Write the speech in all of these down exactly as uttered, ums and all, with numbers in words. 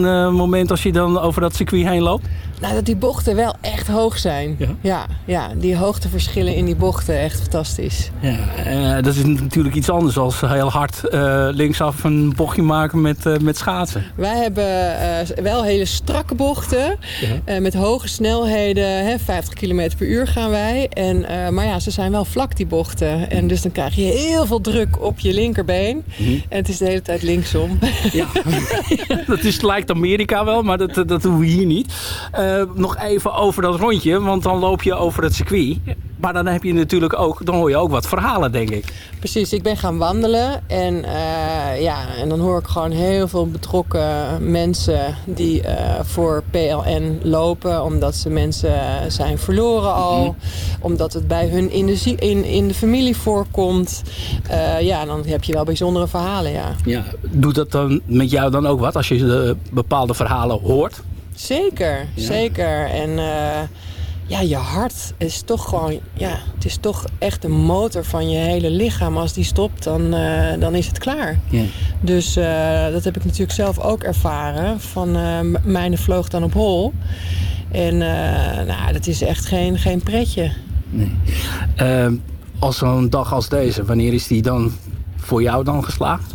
zo'n uh, moment als je dan over dat circuit heen loopt? Nou, dat die bochten wel echt hoog zijn. Ja, ja, ja die hoogteverschillen in die bochten, echt fantastisch. Ja, uh, dat is natuurlijk iets anders als heel hard uh, linksaf een bochtje maken met, uh, met schaatsen. Wij hebben uh, wel hele strakke bochten. Ja. Uh, met hoge snelheden, hè, vijftig kilometer per uur gaan wij. En, uh, maar ja, ze zijn wel vlak, die bochten. En dus dan krijg je heel veel druk op je linkerbeen. Mm-hmm. En het is de hele tijd linksom. Ja, dat is, lijkt Amerika wel, maar dat, dat doen we hier niet. Uh, nog even over dat rondje, want dan loop je over het circuit. Maar dan heb je natuurlijk ook, dan hoor je ook wat verhalen, denk ik. Precies, ik ben gaan wandelen en, uh, ja, en dan hoor ik gewoon heel veel betrokken mensen die uh, voor P L N lopen, omdat ze mensen zijn verloren al, mm-hmm. omdat het bij hun in de, in, in de familie voorkomt. Uh, ja, dan heb je wel bijzondere verhalen, ja. Ja. Doet dat dan met jou dan ook wat, als je de bepaalde verhalen hoort? Zeker, ja. zeker. En uh, ja, je hart is toch gewoon, ja, het is toch echt de motor van je hele lichaam. Als die stopt, dan, uh, dan is het klaar. Ja. Dus uh, dat heb ik natuurlijk zelf ook ervaren. Van uh, mijne vloog dan op hol. En uh, nou, dat is echt geen, geen pretje. Nee. Uh, als zo'n dag als deze, wanneer is die dan voor jou dan geslaagd?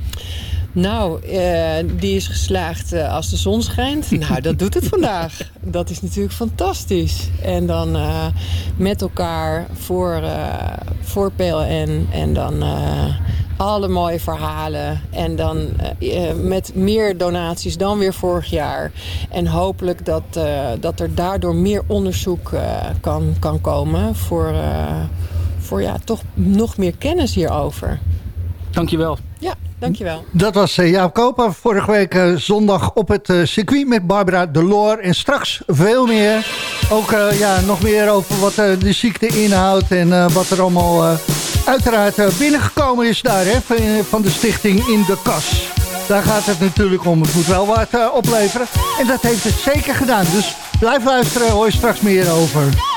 Nou, uh, die is geslaagd uh, als de zon schijnt. Nou, dat doet het vandaag. Dat is natuurlijk fantastisch. En dan uh, met elkaar voor, uh, voor P L N en dan uh, alle mooie verhalen. En dan uh, uh, met meer donaties dan weer vorig jaar. En hopelijk dat, uh, dat er daardoor meer onderzoek uh, kan, kan komen voor, uh, voor ja, toch nog meer kennis hierover. Dankjewel. Ja, dankjewel. Dat was uh, Jaap Koper. Vorige week uh, zondag op het uh, circuit met Barbara Deloor. En straks veel meer. Ook uh, ja, nog meer over wat uh, de ziekte inhoudt. En uh, wat er allemaal uh, uiteraard uh, binnengekomen is daar. Hè, van, van de stichting In de Kas. Daar gaat het natuurlijk om. Het moet wel wat uh, opleveren. En dat heeft het zeker gedaan. Dus blijf luisteren. Hoor je straks meer over.